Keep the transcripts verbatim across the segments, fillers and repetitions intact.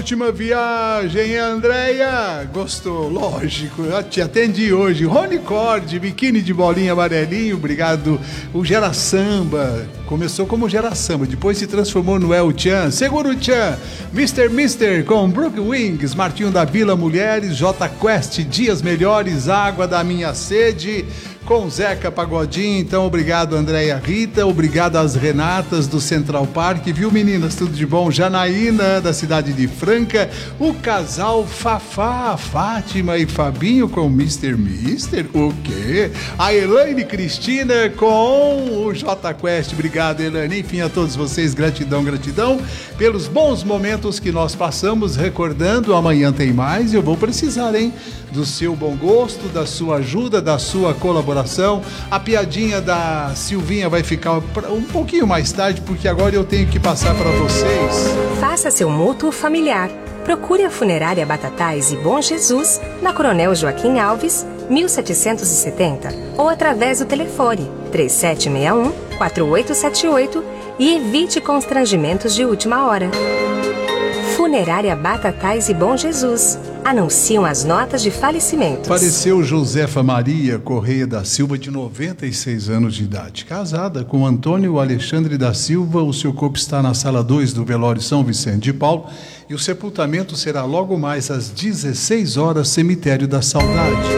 ótima viagem, Andréia. Gostou? Lógico, eu te atendi hoje. Rony Cord, biquíni de bolinha amarelinho, obrigado. O Gera Samba, começou como Gera Samba, depois se transformou no El Chan. Seguro Chan, mister mister com Brook Wings, Martinho da Vila Mulheres, J Quest, Dias Melhores, Água da Minha Sede, com Zeca Pagodinho. Então, obrigado, Andréia Rita, obrigado às Renatas do Central Park, viu, meninas? Tudo de bom? Janaína, da cidade de Franca, o casal Fafá, Fátima e Fabinho com mister mister, o quê? A Elaine Cristina com o J Quest, obrigado, Elaine. Enfim, a todos vocês, gratidão, gratidão pelos bons momentos que nós passamos, recordando, amanhã tem mais e eu vou precisar, hein? Do seu bom gosto, da sua ajuda, da sua colaboração. A piadinha da Silvinha vai ficar um pouquinho mais tarde, porque agora eu tenho que passar para vocês. Faça seu mútuo familiar. Procure a Funerária Batatais e Bom Jesus na Coronel Joaquim Alves, mil setecentos e setenta, ou através do telefone três sete seis um, quatro oito sete oito e evite constrangimentos de última hora. Funerária Batatais e Bom Jesus. Anunciam as notas de falecimento. Faleceu Josefa Maria Correia da Silva, de noventa e seis anos de idade. Casada com Antônio Alexandre da Silva, o seu corpo está na sala dois do velório São Vicente de Paulo e o sepultamento será logo mais às dezesseis horas, cemitério da Saudade.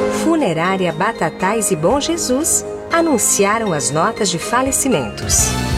Funerária Batatais e Bom Jesus anunciaram as notas de falecimentos.